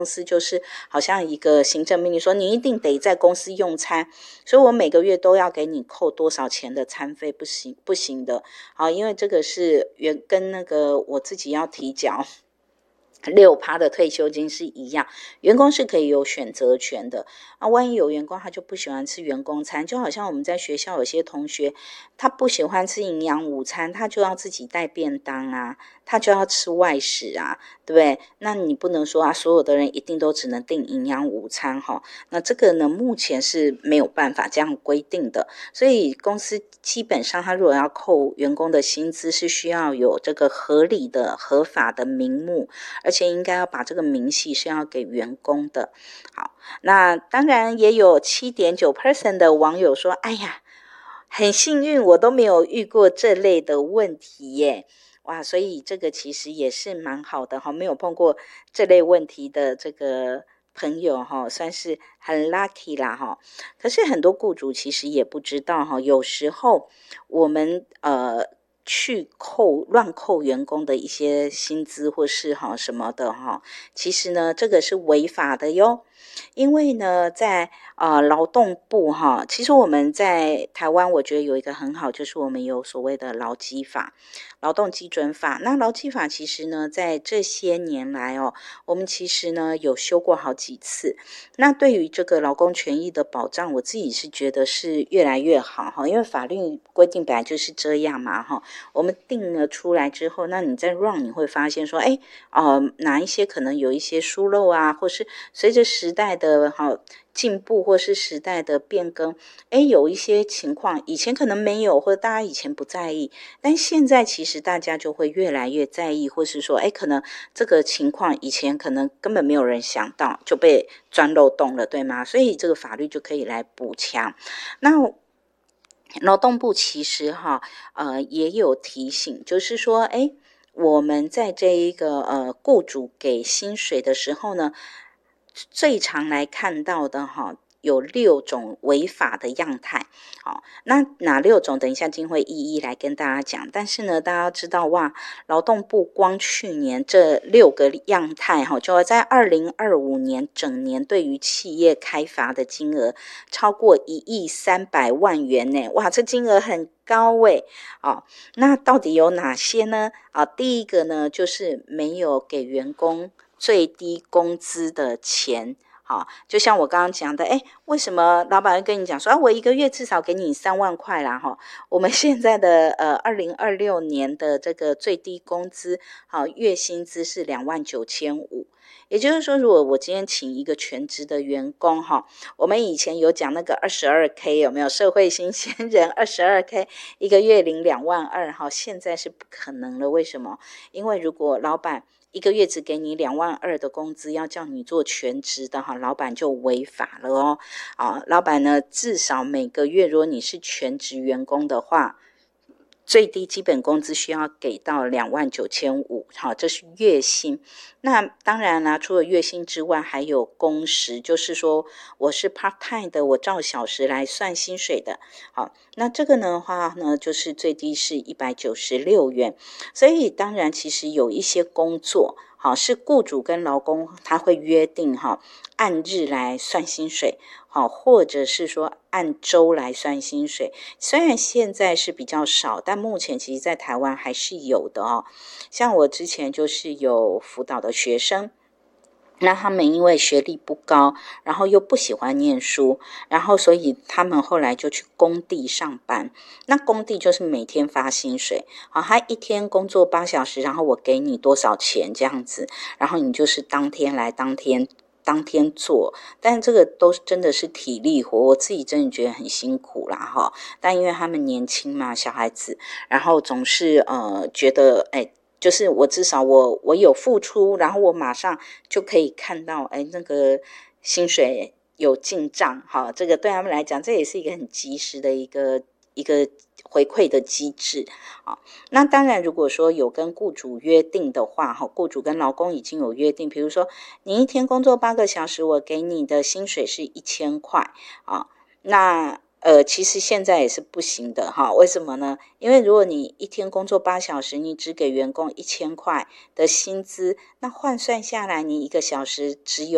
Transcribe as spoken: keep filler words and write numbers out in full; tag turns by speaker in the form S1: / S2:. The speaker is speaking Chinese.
S1: 公司就是好像一个行政命令说你一定得在公司用餐，所以我每个月都要给你扣多少钱的餐费，不行不行的。好，因为这个是原跟那个我自己要提缴六趴的退休金是一样，员工是可以有选择权的啊。万一有员工他就不喜欢吃员工餐，就好像我们在学校有些同学他不喜欢吃营养午餐，他就要自己带便当啊，他就要吃外食啊，对不对？那你不能说啊，所有的人一定都只能订营养午餐哈。那这个呢，目前是没有办法这样规定的，所以公司基本上他如果要扣员工的薪资，是需要有这个合理的、合法的名目，而且应该要把这个明细是要给员工的。好，那当然也有 百分之七点九 的网友说，哎呀，很幸运我都没有遇过这类的问题耶。哇，所以这个其实也是蛮好的哈，没有碰过这类问题的这个朋友哈，算是很 lucky 啦哈。可是很多雇主其实也不知道哈，有时候我们呃去扣乱扣员工的一些薪资或是哈什么的哈，其实呢这个是违法的哟。因为呢，在呃劳动部哈，其实我们在台湾，我觉得有一个很好，就是我们有所谓的劳基法、劳动基准法。那劳基法其实呢，在这些年来哦，我们其实呢有修过好几次。那对于这个劳工权益的保障，我自己是觉得是越来越好哈，因为法律规定本来就是这样嘛哈。我们定了出来之后，那你再 run 你会发现说，哎，呃，哪一些可能有一些疏漏啊，或是随着时代的哈进步或是时代的变更，哎，有一些情况以前可能没有，或者大家以前不在意，但现在其实大家就会越来越在意，或是说，哎，可能这个情况以前可能根本没有人想到，就被钻漏洞了，对吗？所以这个法律就可以来补强。那劳动部其实哈，呃，也有提醒，就是说，哎，我们在这一个呃雇主给薪水的时候呢，最常来看到的哈，有六种违法的样态。好，那哪六种？等一下金会一一来跟大家讲。但是呢，大家知道哇，劳动部光去年这六个样态哈，就在二零二五年整年对于企业开罚的金额超过一亿三百万元呢，哇，这金额很高诶。哦，那到底有哪些呢？啊，第一个呢，就是没有给员工最低工资的钱。好，就像我刚刚讲的，哎，为什么老板会跟你讲说，啊，我一个月至少给你三万块啦？哈，我们现在的呃二零二六年的这个最低工资，好，月薪资是两万九千五。也就是说，如果我今天请一个全职的员工哈，我们以前有讲那个二十二 K 有没有？社会新鲜人二十二 K 一个月领两万二哈，现在是不可能了。为什么？因为如果老板一个月只给你两万二的工资，要叫你做全职的哈，老板就违法了哦。啊，老板呢，至少每个月，如果你是全职员工的话，最低基本工资需要给到两万九千五，好，这是月薪。那当然啦，除了月薪之外，还有工时，就是说我是 part time 的，我照小时来算薪水的。好，那这个呢话呢，就是最低是一百九十六元。所以当然，其实有一些工作，好，是雇主跟劳工他会约定哈，按日来算薪水。好，或者是说按周来算薪水，虽然现在是比较少，但目前其实在台湾还是有的哦。像我之前就是有辅导的学生，那他们因为学历不高，然后又不喜欢念书，然后所以他们后来就去工地上班。那工地就是每天发薪水，好，他一天工作八小时，然后我给你多少钱这样子，然后你就是当天来当天。当天做，但这个都真的是体力活，我自己真的觉得很辛苦啦哈。但因为他们年轻嘛，小孩子，然后总是呃觉得哎，就是我至少我我有付出，然后我马上就可以看到哎那个薪水有进账哈，这个对他们来讲，这也是一个很及时的一个一个回馈的机制啊。那当然，如果说有跟雇主约定的话，哈，雇主跟劳工已经有约定，比如说你一天工作八个小时，我给你的薪水是一千块啊，那呃，其实现在也是不行的哈。为什么呢？因为如果你一天工作八小时，你只给员工一千块的薪资，那换算下来，你一个小时只有